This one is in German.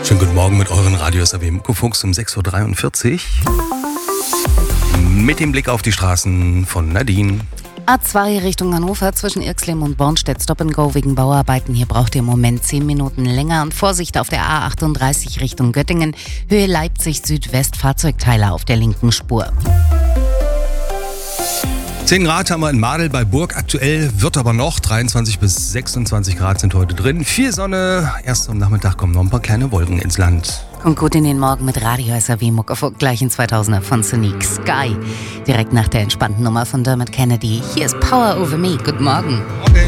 Schönen guten Morgen mit euren Radio-SAW Muckefuchs um 6.43 Uhr. Mit dem Blick auf die Straßen von Nadine. A2 Richtung Hannover zwischen Irxleben und Bornstedt Stop and Go wegen Bauarbeiten. Hier braucht ihr im Moment 10 Minuten länger. Und Vorsicht auf der A38 Richtung Göttingen. Höhe Leipzig Südwest, Fahrzeugteile auf der linken Spur. 10 Grad haben wir in Madel bei Burg. Aktuell wird aber noch 23 bis 26 Grad sind heute drin. Viel Sonne. Erst am Nachmittag kommen noch ein paar kleine Wolken ins Land. Kommt gut in den Morgen mit Radio SAW Muckefuchs, gleich in 2000er von Sonic Sky. Direkt nach der entspannten Nummer von Dermot Kennedy. Hier ist Power Over Me. Guten Morgen. Okay.